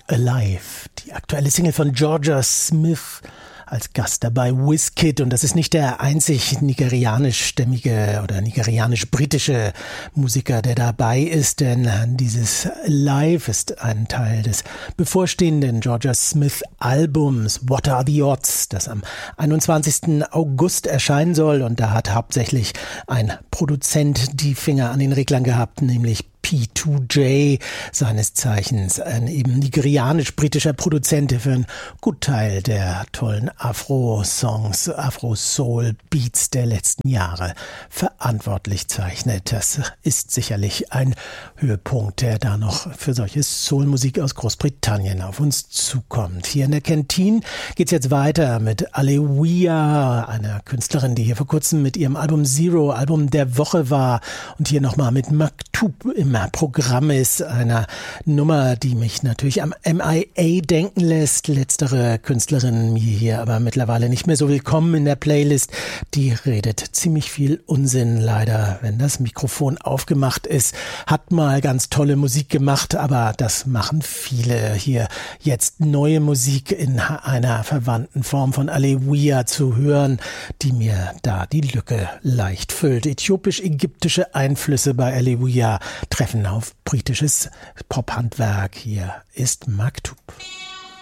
Alive, die aktuelle Single von Jorja Smith, als Gast dabei Wizkid, und das ist nicht der einzig nigerianischstämmige oder nigerianisch-britische Musiker, der dabei ist, denn dieses Live ist ein Teil des bevorstehenden Jorja Smith Albums What Are the Odds, das am 21. August erscheinen soll, und da hat hauptsächlich ein Produzent die Finger an den Reglern gehabt, nämlich P2J, seines Zeichens ein eben nigerianisch-britischer Produzent, der für einen Gutteil der tollen Afro-Songs, Afro-Soul-Beats der letzten Jahre verantwortlich zeichnet. Das ist sicherlich ein Höhepunkt, der da noch für solche Soul-Musik aus Großbritannien auf uns zukommt. Hier in der Kantine geht's jetzt weiter mit Alewiya, einer Künstlerin, die hier vor kurzem mit ihrem Album Zero Album der Woche war und hier nochmal mit Maktub im Programm ist, einer Nummer, die mich natürlich am MIA denken lässt. Letztere Künstlerin mir hier aber mittlerweile nicht mehr so willkommen in der Playlist. Die redet ziemlich viel Unsinn, leider, wenn das Mikrofon aufgemacht ist. Hat mal ganz tolle Musik gemacht, aber das machen viele hier. Jetzt neue Musik in einer verwandten Form von Alewiya zu hören, die mir da die Lücke leicht füllt. Äthiopisch-ägyptische Einflüsse bei Alewiya treffen auf britisches Pophandwerk. Hier ist Maktub.